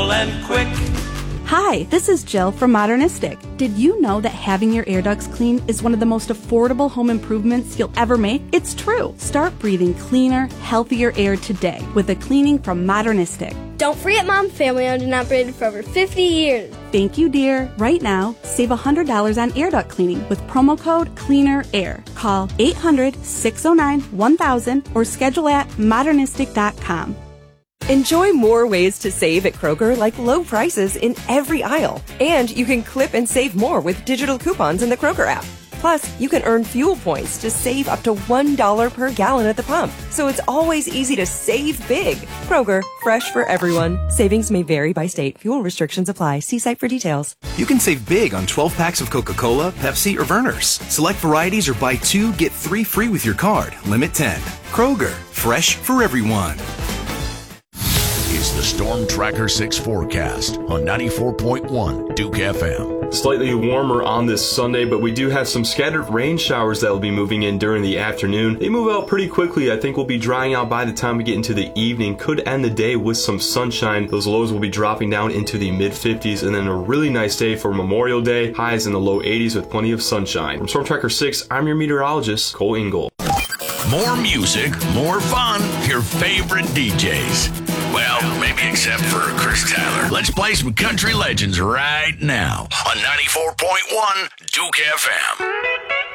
simple and quick. Hi, this is Jill from Modernistic. Did you know that having your air ducts clean is one of the most affordable home improvements you'll ever make? It's true. Start breathing cleaner, healthier air today with a cleaning from Modernistic. Don't forget Mom, family owned and operated for over 50 years. Thank you, dear. Right now, save $100 on air duct cleaning with promo code CLEANERAIR. Call 800-609-1000 or schedule at modernistic.com. Enjoy more ways to save at Kroger, like low prices in every aisle. And you can clip and save more with digital coupons in the Kroger app. Plus, you can earn fuel points to save up to $1 per gallon at the pump. So it's always easy to save big. Kroger, fresh for everyone. Savings may vary by state. Fuel restrictions apply. See site for details. You can save big on 12 packs of Coca-Cola, Pepsi, or Vernors. Select varieties or buy 2, get 3 free with your card. Limit 10. Kroger, fresh for everyone. It's the Storm Tracker 6 forecast on 94.1 Duke FM. Slightly warmer on this Sunday, but we do have some scattered rain showers that will be moving in during the afternoon. They move out pretty quickly. I think we'll be drying out by the time we get into the evening. Could end the day with some sunshine. Those lows will be dropping down into the mid-50s, and then a really nice day for Memorial Day. Highs in the low 80s with plenty of sunshine. From Storm Tracker 6, I'm your meteorologist, Cole Ingle. More music, more fun, your favorite DJs. Well, maybe except for Chris Tyler. Let's play some country legends right now on 94.1 Duke FM.